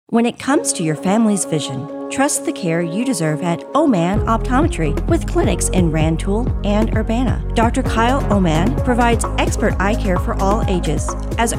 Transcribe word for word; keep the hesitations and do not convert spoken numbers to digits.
When it comes to your family's vision, trust the care you deserve at Oman Optometry with clinics in Rantoul and Urbana. Doctor Kyle Oman provides expert eye care for all ages. As